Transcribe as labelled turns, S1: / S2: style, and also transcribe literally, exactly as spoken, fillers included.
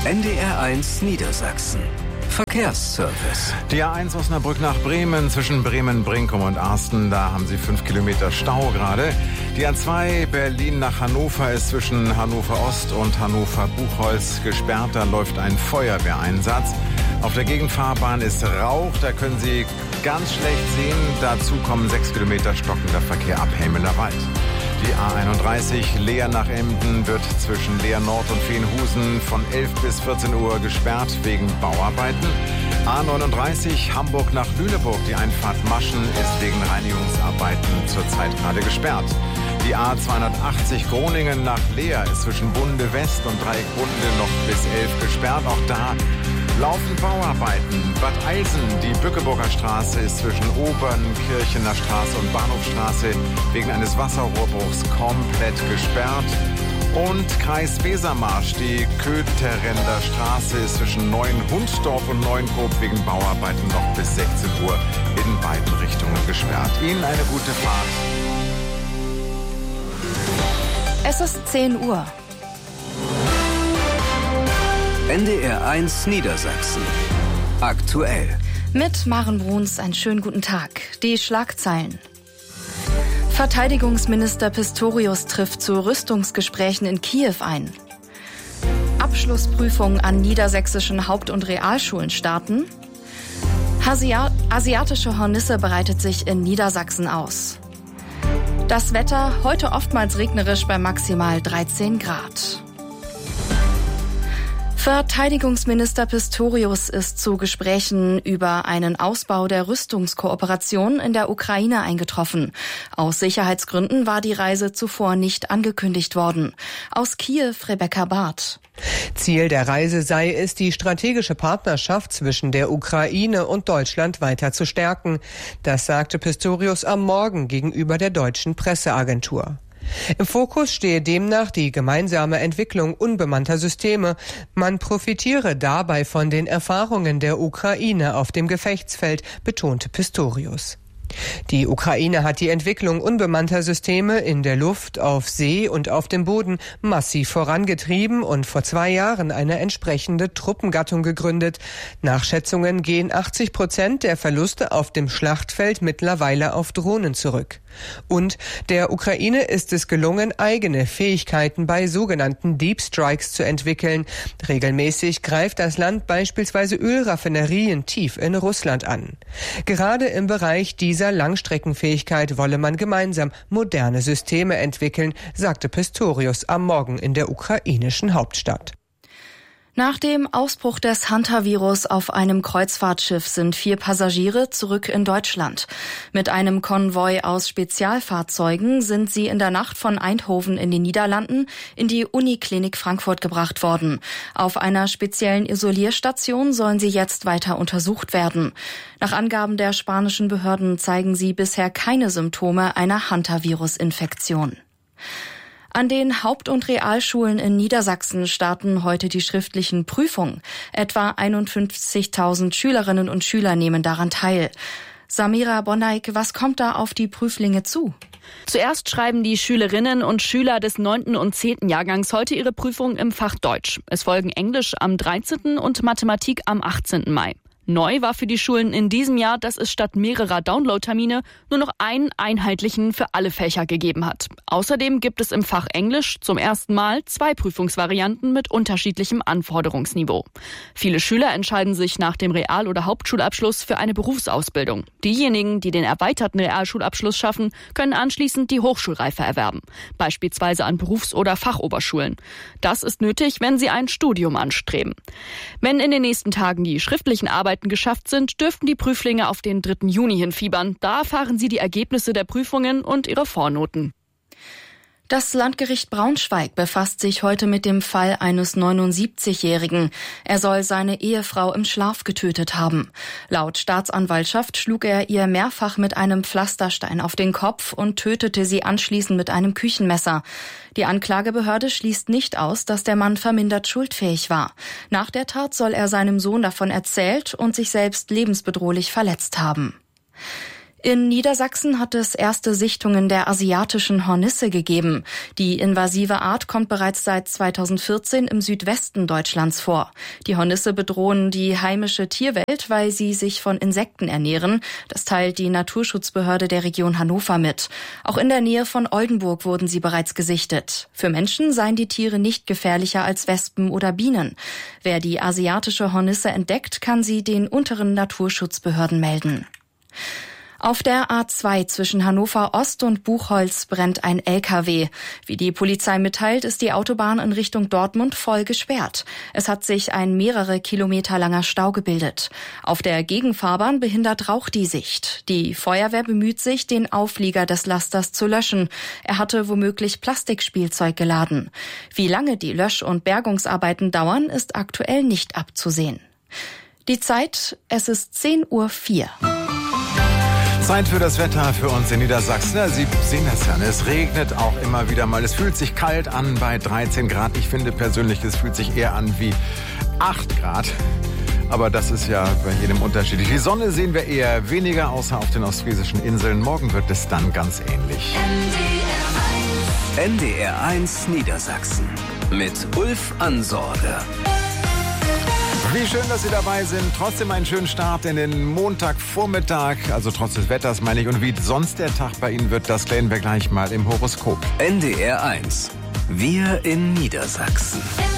S1: N D R eins Niedersachsen. Verkehrsservice.
S2: Die A eins Osnabrück nach Bremen, zwischen Bremen-Brinkum und Arsten, da haben Sie fünf Kilometer Stau gerade. Die A zwei Berlin nach Hannover ist zwischen Hannover Ost und Hannover Buchholz gesperrt, da läuft ein Feuerwehreinsatz. Auf der Gegenfahrbahn ist Rauch, da können Sie ganz schlecht sehen. Dazu kommen sechs Kilometer stockender Verkehr ab Helmelerwald. Die A einunddreißig Leer nach Emden wird zwischen Leer Nord und Veenhusen von elf bis vierzehn Uhr gesperrt wegen Bauarbeiten. A neununddreißig Hamburg nach Lüneburg, die Einfahrt Maschen ist wegen Reinigungsarbeiten zurzeit gerade gesperrt. Die A zweihundertachtzig Groningen nach Leer ist zwischen Bunde West und Dreieck Bunde noch bis elf gesperrt. Auch da laufen Bauarbeiten. Bad Eilsen, die Bückeburger Straße ist zwischen Obernkirchener Straße und Bahnhofstraße wegen eines Wasserrohrbruchs komplett gesperrt. Und Kreis Wesermarsch, die Kötherender Straße ist zwischen Neuenhundsdorf und Neuenkoop wegen Bauarbeiten noch bis sechzehn Uhr in beiden Richtungen gesperrt. Ihnen eine gute Fahrt.
S3: Es ist zehn Uhr.
S1: N D R eins Niedersachsen. Aktuell.
S3: Mit Maren Bruns einen schönen guten Tag. Die Schlagzeilen. Verteidigungsminister Pistorius trifft zu Rüstungsgesprächen in Kiew ein. Abschlussprüfungen an niedersächsischen Haupt- und Realschulen starten. Asia- asiatische Hornisse breitet sich in Niedersachsen aus. Das Wetter heute oftmals regnerisch bei maximal dreizehn Grad. Verteidigungsminister Pistorius ist zu Gesprächen über einen Ausbau der Rüstungskooperation in der Ukraine eingetroffen. Aus Sicherheitsgründen war die Reise zuvor nicht angekündigt worden. Aus Kiew Rebecca Barth.
S4: Ziel der Reise sei es, die strategische Partnerschaft zwischen der Ukraine und Deutschland weiter zu stärken. Das sagte Pistorius am Morgen gegenüber der deutschen Presseagentur. Im Fokus stehe demnach die gemeinsame Entwicklung unbemannter Systeme. Man profitiere dabei von den Erfahrungen der Ukraine auf dem Gefechtsfeld, betonte Pistorius. Die Ukraine hat die Entwicklung unbemannter Systeme in der Luft, auf See und auf dem Boden massiv vorangetrieben und vor zwei Jahren eine entsprechende Truppengattung gegründet. Nach Schätzungen gehen achtzig Prozent der Verluste auf dem Schlachtfeld mittlerweile auf Drohnen zurück. Und der Ukraine ist es gelungen, eigene Fähigkeiten bei sogenannten Deep Strikes zu entwickeln. Regelmäßig greift das Land beispielsweise Ölraffinerien tief in Russland an. Gerade im Bereich dieser Langstreckenfähigkeit wolle man gemeinsam moderne Systeme entwickeln, sagte Pistorius am Morgen in der ukrainischen Hauptstadt.
S3: Nach dem Ausbruch des Hantavirus auf einem Kreuzfahrtschiff sind vier Passagiere zurück in Deutschland. Mit einem Konvoi aus Spezialfahrzeugen sind sie in der Nacht von Eindhoven in den Niederlanden in die Uniklinik Frankfurt gebracht worden. Auf einer speziellen Isolierstation sollen sie jetzt weiter untersucht werden. Nach Angaben der spanischen Behörden zeigen sie bisher keine Symptome einer Hantavirus-Infektion. An den Haupt- und Realschulen in Niedersachsen starten heute die schriftlichen Prüfungen. Etwa einundfünfzigtausend Schülerinnen und Schüler nehmen daran teil. Samira Bonneik, was kommt da auf die Prüflinge zu?
S5: Zuerst schreiben die Schülerinnen und Schüler des neunten und zehnten Jahrgangs heute ihre Prüfung im Fach Deutsch. Es folgen Englisch am dreizehnten und Mathematik am achtzehnten Mai. Neu war für die Schulen in diesem Jahr, dass es statt mehrerer Download-Termine nur noch einen einheitlichen für alle Fächer gegeben hat. Außerdem gibt es im Fach Englisch zum ersten Mal zwei Prüfungsvarianten mit unterschiedlichem Anforderungsniveau. Viele Schüler entscheiden sich nach dem Real- oder Hauptschulabschluss für eine Berufsausbildung. Diejenigen, die den erweiterten Realschulabschluss schaffen, können anschließend die Hochschulreife erwerben, beispielsweise an Berufs- oder Fachoberschulen. Das ist nötig, wenn sie ein Studium anstreben. Wenn in den nächsten Tagen die schriftlichen Arbeiten geschafft sind, dürften die Prüflinge auf den dritten Juni hinfiebern. Da erfahren sie die Ergebnisse der Prüfungen und ihre Vornoten.
S3: Das Landgericht Braunschweig befasst sich heute mit dem Fall eines neunundsiebzigjährigen. Er soll seine Ehefrau im Schlaf getötet haben. Laut Staatsanwaltschaft schlug er ihr mehrfach mit einem Pflasterstein auf den Kopf und tötete sie anschließend mit einem Küchenmesser. Die Anklagebehörde schließt nicht aus, dass der Mann vermindert schuldfähig war. Nach der Tat soll er seinem Sohn davon erzählt und sich selbst lebensbedrohlich verletzt haben. In Niedersachsen hat es erste Sichtungen der asiatischen Hornisse gegeben. Die invasive Art kommt bereits seit zweitausendvierzehn im Südwesten Deutschlands vor. Die Hornisse bedrohen die heimische Tierwelt, weil sie sich von Insekten ernähren. Das teilt die Naturschutzbehörde der Region Hannover mit. Auch in der Nähe von Oldenburg wurden sie bereits gesichtet. Für Menschen seien die Tiere nicht gefährlicher als Wespen oder Bienen. Wer die asiatische Hornisse entdeckt, kann sie den unteren Naturschutzbehörden melden. Auf der A zwei zwischen Hannover Ost und Buchholz brennt ein L K W. Wie die Polizei mitteilt, ist die Autobahn in Richtung Dortmund voll gesperrt. Es hat sich ein mehrere Kilometer langer Stau gebildet. Auf der Gegenfahrbahn behindert Rauch die Sicht. Die Feuerwehr bemüht sich, den Auflieger des Lasters zu löschen. Er hatte womöglich Plastikspielzeug geladen. Wie lange die Lösch- und Bergungsarbeiten dauern, ist aktuell nicht abzusehen. Die Zeit, es ist zehn Uhr vier.
S2: Zeit für das Wetter für uns in Niedersachsen. Ja, Sie sehen das ja, es regnet auch immer wieder mal. Es fühlt sich kalt an bei dreizehn Grad. Ich finde persönlich, es fühlt sich eher an wie acht Grad. Aber das ist ja bei jedem unterschiedlich. Die Sonne sehen wir eher weniger, außer auf den ostfriesischen Inseln. Morgen wird es dann ganz ähnlich.
S1: N D R eins Niedersachsen mit Ulf Ansorge.
S2: Wie schön, dass Sie dabei sind. Trotzdem einen schönen Start in den Montagvormittag. Also trotz des Wetters meine ich. Und wie sonst der Tag bei Ihnen wird, das klären wir gleich mal im Horoskop.
S1: N D R eins. Wir in Niedersachsen.